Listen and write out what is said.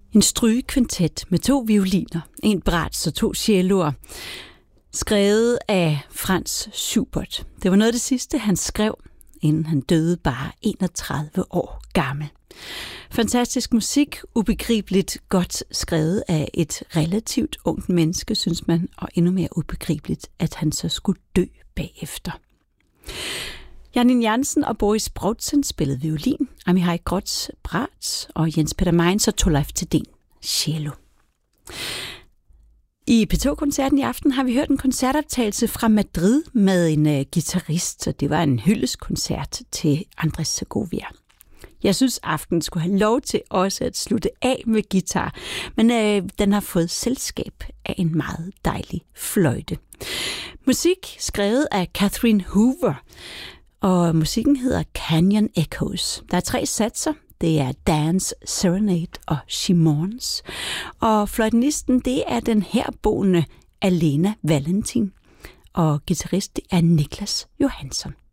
En strygekvintet med 2 violiner, en bratsch og 2 celloer, skrevet af Franz Schubert. Det var noget af det sidste, han skrev, inden han døde bare 31 år gammel. Fantastisk musik, ubegribeligt godt skrevet af et relativt ungt menneske, synes man, og endnu mere ubegribeligt, at han så skulle dø bagefter. Janine Jansen og Boris Brautzen spillede violin, Amihai Grotz bratsch og Jens Peter Meins og Torleif Thedéen cello. I P2-koncerten i aften har vi hørt en koncertoptagelse fra Madrid med en guitarist, og det var en hyldeskoncert til Andrés Segovia. Jeg synes, aftenen skulle have lov til også at slutte af med guitar, men den har fået selskab af en meget dejlig fløjte. Musik skrevet af Catherine Hoover, og musikken hedder Canyon Echoes. Der er 3 satser. Det er Dance, Serenade og She Mourns. Og fløjtenisten, det er den herboende Alena Valentin. Og guitarist, det er Niklas Johansson.